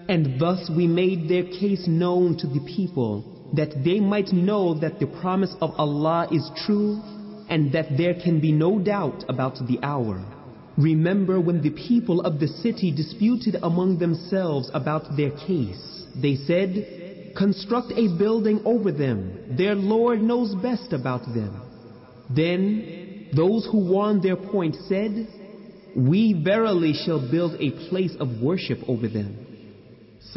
And thus we made their case known to the people, that they might know that the promise of Allah is true, and that there can be no doubt about the hour. Remember when the people of the city disputed among themselves about their case. They said, "Construct a building over them. Their Lord knows best about them." Then those who won their point said, "We verily shall build a place of worship over them."